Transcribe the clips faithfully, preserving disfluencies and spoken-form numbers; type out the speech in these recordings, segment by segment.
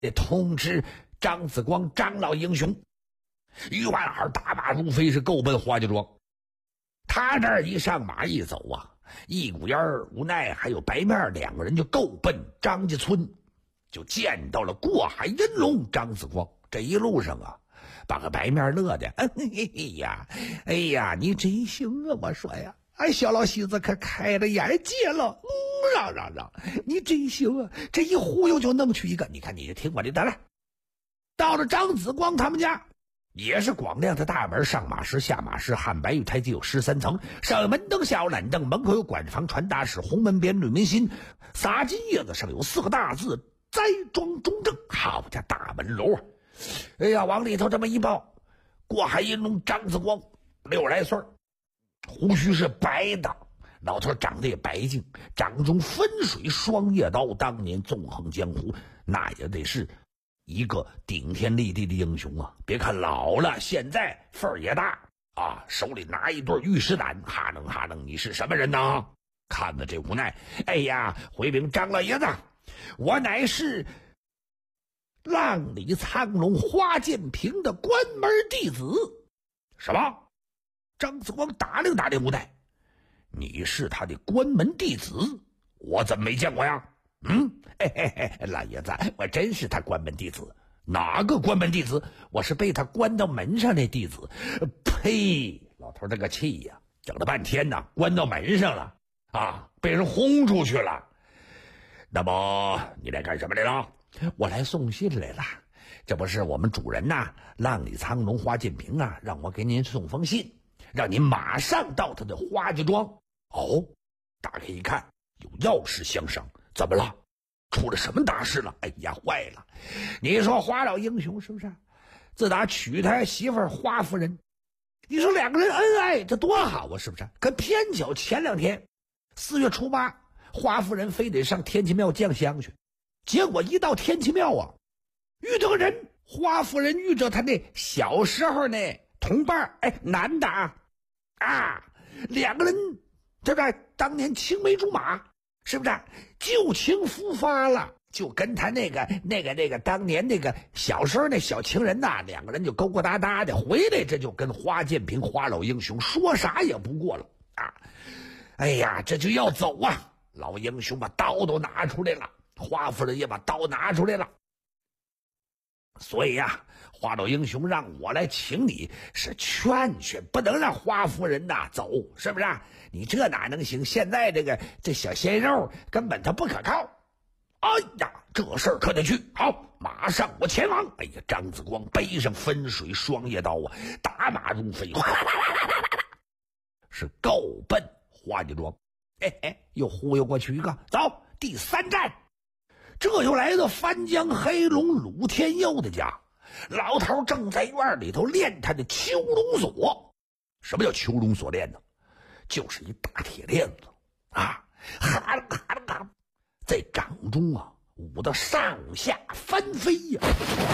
得通知张子光张老英雄。于万海打马如飞，是够奔花家庄。他这儿一上马一走啊，一股烟儿无奈还有白面，两个人就够奔张家村，就见到了过海银龙张子光。这一路上啊，把个白面乐的，哎呀，哎呀，你真行啊！我说呀，哎，小老西子可开了眼界了，嗯，让让让，你真行啊！这一忽悠就弄去一个，你看你就听我的得了。到了张子光他们家，也是光亮的大门，上马石下马石，汉白玉台阶有十三层，上有门灯下有懒凳，门口有管房传达室，红门边绿门心，撒金叶子上有四个大字栽庄中正。好家大门楼啊！哎呀，往里头这么一抱，过海银龙张子光六十来岁，胡须是白的，老头长得也白净，掌中分水双叶刀，当年纵横江湖，那也得是一个顶天立地的英雄啊！别看老了，现在份儿也大啊，手里拿一对玉石胆，哈楞哈楞，你是什么人呢？看着这无奈，哎呀，回禀张老爷子，我乃是浪里苍龙花剑平的关门弟子。什么？张子光打量打量无奈，你是他的关门弟子？我怎么没见过呀？嗯，嘿嘿嘿，老爷子，我真是他关门弟子。哪个关门弟子？我是被他关到门上的弟子。呸！老头这个气呀，整了半天呢，关到门上了啊，被人轰出去了。那么你来干什么来了？我来送信来了。这不是我们主人呐，浪里苍龙花剑平啊，让我给您送封信，让您马上到他的花家庄。哦，打开一看，有要事相商。怎么了？出了什么大事了？哎呀，坏了！你说花老英雄是不是？自打娶他媳妇儿花夫人，你说两个人恩爱，这多好啊，是不是？可偏巧前两天四月初八，花夫人非得上天齐庙降香去，结果一到天齐庙啊，遇到个人，花夫人遇着他那小时候呢同伴，哎，男的啊，啊，两个人这在当年青梅竹马。是不是旧情复发了？就跟他那个那个那个当年那个小时候那小情人呐，两个人就勾勾搭搭的回来，这就跟花剑平花老英雄说啥也不过了啊！哎呀，这就要走啊！老英雄把刀都拿出来了，花夫人也把刀拿出来了。所以呀、啊，花老英雄让我来请你，是劝劝，不能让花夫人呐走，是不是？你这哪能行？现在这个这小鲜肉根本他不可靠。哎呀，这事儿可得去。好，马上我前往。哎呀，张子光背上分水双叶刀啊，打马如飞，哗啦啦啦啦啦啦，是够奔花家庄。哎哎，又忽悠过去一个，走，第三站。这就来到翻江黑龙鲁天佑的家，老头正在院里头练他的囚龙锁。什么叫囚龙锁链呢？就是一大铁链子啊，哈啦哈啦哈啦，在掌中啊舞得上下翻飞呀、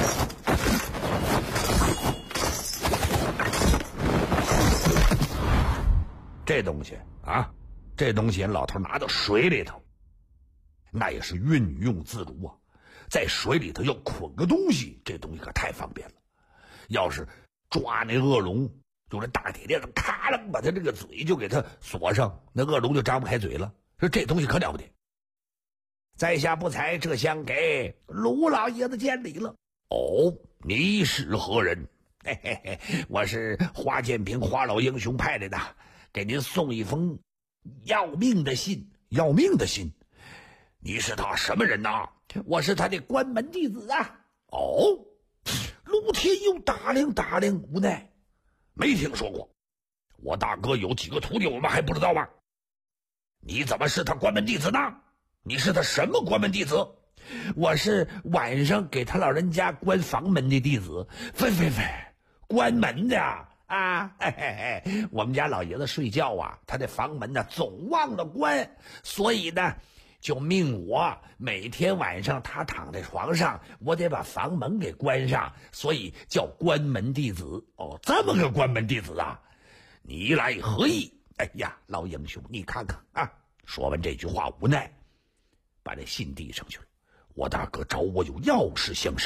啊！这东西啊，这东西老头拿到水里头，那也是运用自如啊，在水里头要捆个东西，这东西可太方便了。要是抓那恶龙，用这大铁链子咔楞把他这个嘴就给他锁上，那恶龙就张不开嘴了。说这东西可了不得。在下不才，这厢给卢老爷子见礼了。哦，你是何人？嘿嘿嘿，我是花剑平花老英雄派来的，给您送一封要命的信。要命的信？你是他什么人呐？我是他的关门弟子啊。哦，陆天佑打量打量，无奈没听说过。我大哥有几个徒弟，我们还不知道吗？你怎么是他关门弟子呢？你是他什么关门弟子？我是晚上给他老人家关房门的弟子。飞飞飞，关门的啊！嘿嘿嘿，我们家老爷子睡觉啊，他的房门呢总忘了关，所以呢就命我每天晚上他躺在床上，我得把房门给关上，所以叫关门弟子。哦，这么个关门弟子啊！你来何意？哎呀，老英雄，你看看啊！说完这句话，无奈把这信递上去了。 我大哥找我有要事相商。